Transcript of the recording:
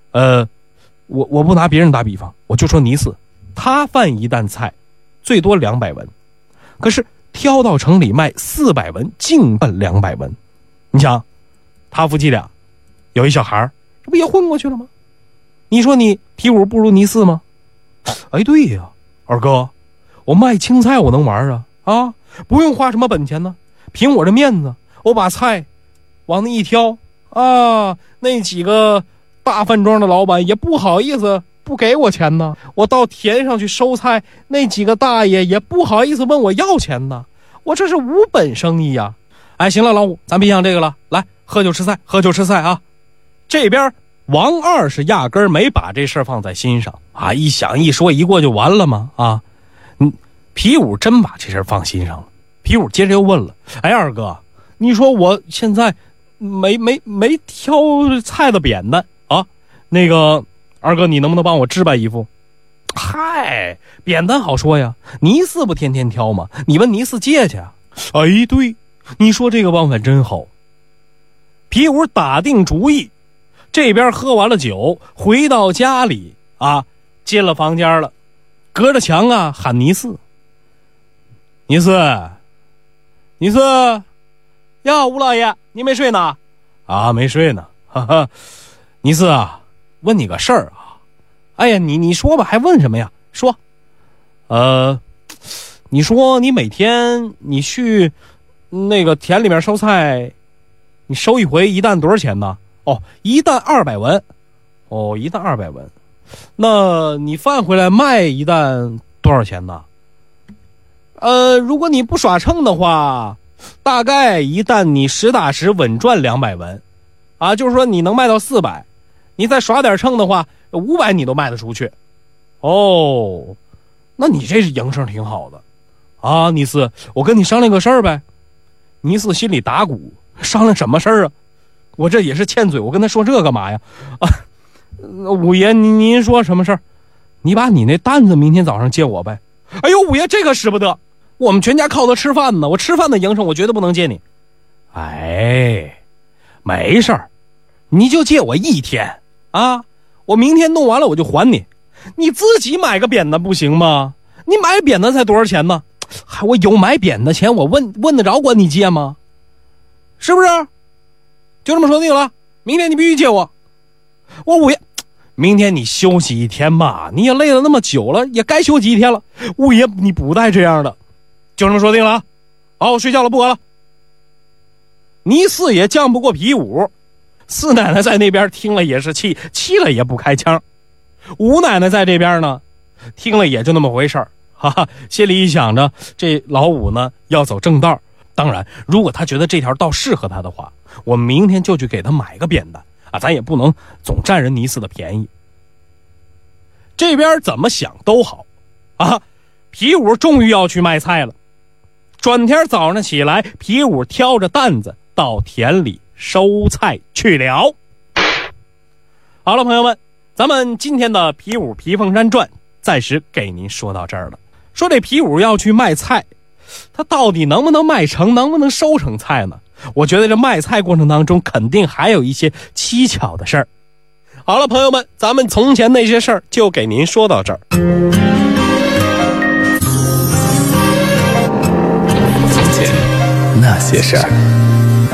我不拿别人打比方，我就说倪四，他贩一担菜最多200文，可是挑到城里卖400文，净赚200文。你想，他夫妻俩有一小孩，这不也混过去了吗？你说你皮五不如倪四吗？哎，对呀，二哥，我卖青菜我能玩啊，不用花什么本钱呢，凭我这面子，我把菜往那一挑啊，那几个大饭庄的老板也不好意思不给我钱呢，我到田上去收菜，那几个大爷也不好意思问我要钱呢，我这是无本生意呀。哎，行了，老五，咱别想这个了，来喝酒吃菜啊。这边王二是压根儿没把这事儿放在心上啊，一想一说一过就完了吗？啊，皮五真把这事儿放心上了。皮五接着又问了，哎，二哥，你说我现在没挑菜的扁担啊，那个二哥，你能不能帮我置办一副？嗨，扁担好说呀，倪四不天天挑吗？你问倪四借去啊。哎，对，你说这个办法真好。皮五打定主意，这边喝完了酒，回到家里啊，进了房间了，隔着墙啊喊倪四，倪四呀，吴老爷，你没睡呢？啊，没睡呢，哈哈。倪四啊，问你个事儿啊。哎呀，你说吧，还问什么呀？说，你说你每天你去那个田里面收菜，你收一回一担多少钱呢？哦，一担200文。哦，一担200文。那你贩回来卖一担多少钱呢？如果你不耍秤的话，大概一担你实打实稳赚200文。啊，就是说你能卖到400，你再耍点秤的话，500你都卖得出去。哦，那你这是营生挺好的啊，倪四，我跟你商量个事儿呗。倪四心里打鼓，商量什么事儿啊？我这也是欠嘴，我跟他说这干嘛呀？啊，五爷您说什么事儿？你把你那担子明天早上借我呗。哎呦，五爷这可使不得，我们全家靠他吃饭呢，我吃饭的营生我绝对不能借你。哎，没事儿，你就借我1天啊，我明天弄完了我就还你。你自己买个扁担不行吗？你买扁担才多少钱呢？还我有买扁的钱，我问得着管你借吗？是不是？就这么说定了，明天你必须借我。我五爷，明天你休息1天吧，你也累了那么久了，也该休息1天了。五爷，你不带这样的，就这么说定了啊。好，我睡觉了，不管了。倪四也犟不过皮五，四奶奶在那边听了也是气了也不开腔。吴奶奶在这边呢，听了也就那么回事儿，哈哈，心里一想着这老五呢要走正道，当然如果他觉得这条道适合他的话，我明天就去给他买个扁担啊，咱也不能总占人倪四的便宜。这边怎么想都好啊，皮五终于要去卖菜了。转天早上起来，皮五挑着担子到田里收菜去了。好了，朋友们，咱们今天的皮五皮凤山传暂时给您说到这儿了。说这皮五要去卖菜，他到底能不能卖成，能不能收成菜呢？我觉得这卖菜过程当中肯定还有一些蹊跷的事儿。好了，朋友们，咱们从前那些事儿就给您说到这儿。 从前那些事儿。